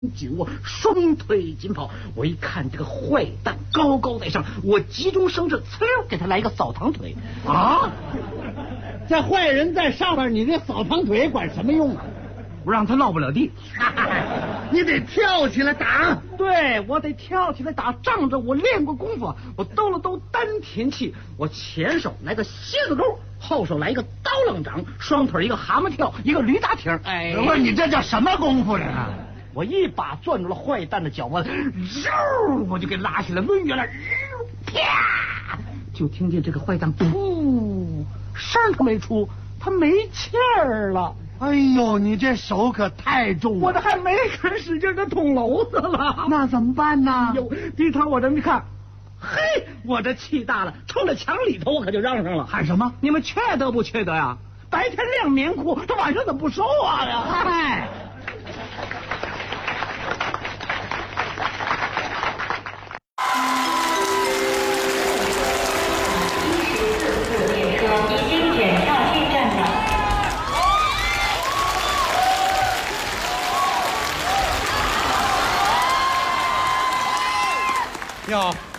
紧握，双腿紧跑。我一看这个坏蛋高高在上，我急中生智，呲溜给他来一个扫堂腿。 啊！这坏人在上边，你这扫堂腿管什么用啊？ 我让他落不了地。 你得跳起来打。 对，我得跳起来打。仗着我练过功夫，我兜了兜丹田气，我前手来个蝎子钩，后手来一个刀浪掌，双腿一个蛤蟆跳，一个驴打挺。哎， 不是你这叫什么功夫呀？ 我一把攥住了坏蛋的脚腕，我就给拉起来抡圆了，啪！就听见这个坏蛋噗，声都没出，他没气儿了。 哎呦，你这手可太重了！ 我这还没敢使劲的捅娄子了， 那怎么办呢？ 哟，低头我这么一看，嘿，我这气大了，冲着墙里头我可就嚷上了， 喊什么？ 你们缺德不缺德呀？白天晾棉裤，这晚上怎么不收啊呀？ 嗨！ 你好，